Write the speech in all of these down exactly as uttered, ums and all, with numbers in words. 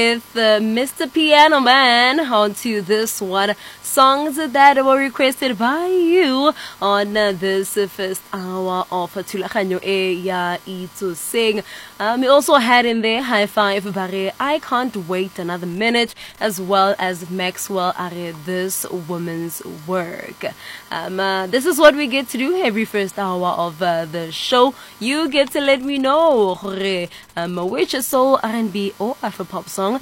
With uh, Mister Piano Man onto this one. Songs that were requested by you on uh, this uh, first hour of Thulaganyo e ya Itso Sing. Um, we also had in there High Five Bare, I Can't Wait Another Minute, as well as Maxwell Are This Woman's Work. Um, uh, this is what we get to do every first hour of uh, the show. You get to let me know um, which soul R and B or Afro pop song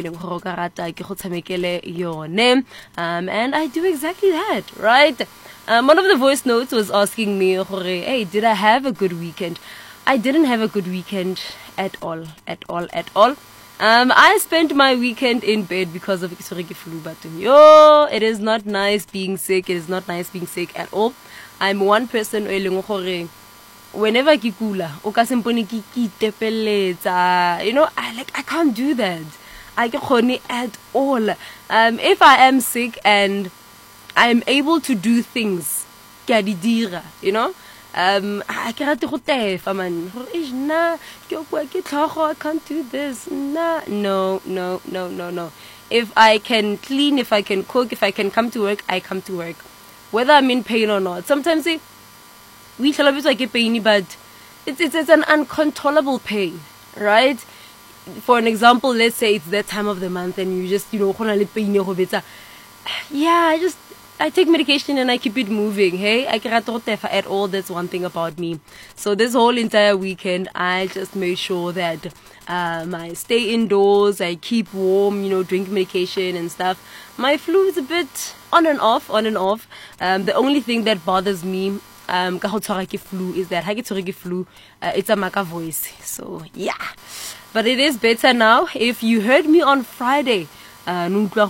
your name. Um, and I do exactly that, right? Um, one of the voice notes was asking me, hey, did I have a good weekend? I didn't have a good weekend at all, at all, at all. Um, I spent my weekend in bed because of flu. But yo, it is not nice being sick. It is not nice being sick at all. I'm one person whenever ki kula, o ka sempone ki ki tepeletsa, you know, I like I can't do that. I can't at all. Um, if I am sick and I am able to do things, you know, um, I can't do tefa man. Nah, I can't do this. Nah, no, no, no, no, no. If I can clean, if I can cook, if I can come to work, I come to work, whether I'm in pain or not. Sometimes it, we tell people like pain, but it's, it's it's an uncontrollable pain, right? For an example, let's say it's that time of the month and you just, you know, yeah, I just, I take medication and I keep it moving, hey? I can't at all, that's one thing about me. So this whole entire weekend, I just made sure that um, I stay indoors, I keep warm, you know, drink medication and stuff. My flu is a bit on and off, on and off. Um, the only thing that bothers me um, flu is that flu, uh, it's a maka voice. So, yeah. But it is better now. If you heard me on Friday, uh,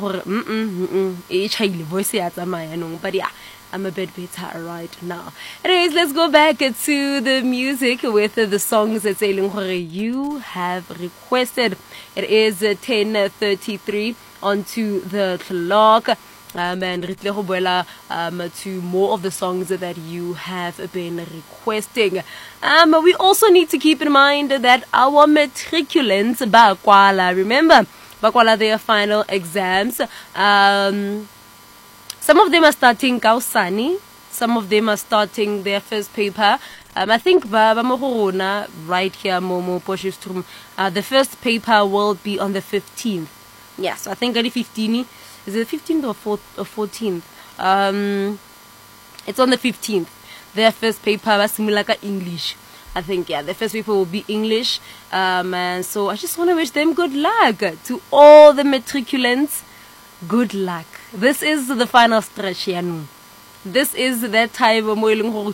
but yeah, I'm a bit better right now. Anyways, let's go back to the music with the songs that you have requested. It is ten thirty-three onto the clock. Um, and um, to more of the songs that you have been requesting. Um, we also need to keep in mind that our matriculants, Bakwala, remember, Bakwala, their final exams. Um, some of them are starting Kausani, some of them are starting their first paper. Um, I think Baba Mohorona, right here, Momo Poshistrum, uh, the first paper will be on the fifteenth. Yes, I think on the fifteenth. Is it the fifteenth or fourteenth? Um, it's on the fifteenth. Their first paper was Simulaka English. I think, yeah, the first paper will be English. Um, and so I just want to wish them good luck. To all the matriculants, good luck. This is the final stretch, Yanu. This is that time of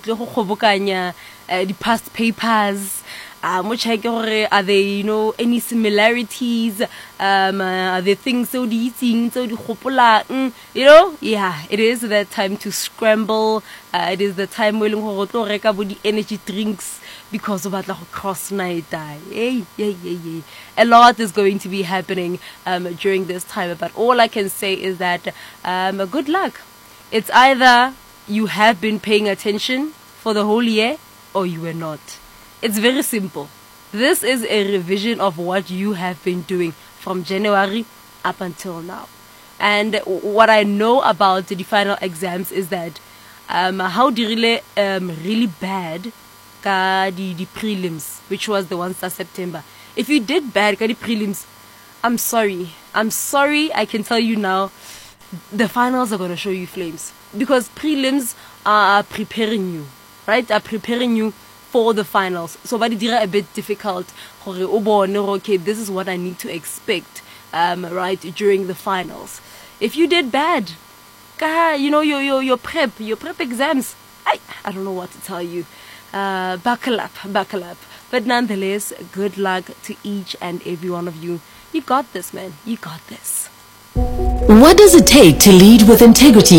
the past papers. Um, which are there, you know, any similarities? Um, uh, are there things so eating, so mm, you know? Yeah, it is that time to scramble. Uh, it is the time when the energy drinks because of that cross night. Hey, yeah, yeah, yeah. A lot is going to be happening um, during this time. But all I can say is that um, good luck. It's either you have been paying attention for the whole year or you were not. It's very simple. This is a revision of what you have been doing from January up until now. And what I know about the final exams is that um, how the really, um, really bad ka the, the prelims, which was the ones last September. If you did bad ka the prelims, I'm sorry. I'm sorry, I can tell you now, the finals are going to show you flames. Because prelims are preparing you, right? Are preparing you for the finals. So but it's a bit difficult. Okay, this is what I need to expect um, right during the finals. If you did bad, you know, your your your prep, your prep exams, I I don't know what to tell you. Uh, buckle up, buckle up. But nonetheless, good luck to each and every one of you. You got this, man. You got this. What does it take to lead with integrity?